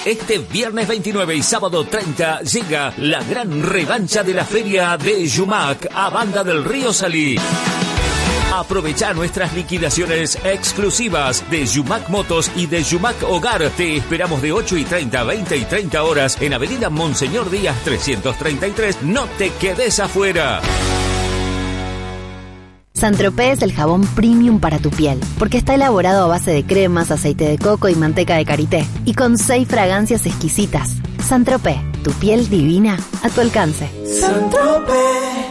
Este viernes 29 y sábado 30 llega la gran revancha de la feria de Yumac a Banda del Río Salí. Aprovecha nuestras liquidaciones exclusivas de Yumac Motos y de Yumac Hogar. Te esperamos de 8:30 a 20:30 horas en Avenida Monseñor Díaz 333. No te quedes afuera. Saint-Tropez es el jabón premium para tu piel, porque está elaborado a base de cremas, aceite de coco y manteca de karité, y con 6 fragancias exquisitas. Saint-Tropez, tu piel divina a tu alcance. Saint-Tropez.